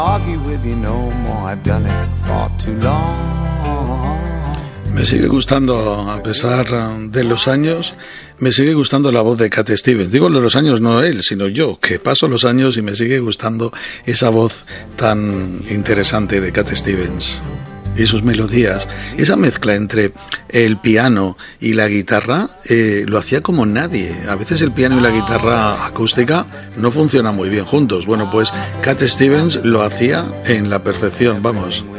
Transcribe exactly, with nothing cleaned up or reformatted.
Me sigue gustando, a pesar de los años, me sigue gustando la voz de Cat Stevens. Digo de los años, no él, sino yo, que paso los años y me sigue gustando esa voz tan interesante de Cat Stevens. Y sus melodías, esa mezcla entre el piano y la guitarra, eh, lo hacía como nadie. A veces el piano y la guitarra acústica no funcionan muy bien juntos. Bueno, pues Cat Stevens lo hacía en la perfección, vamos.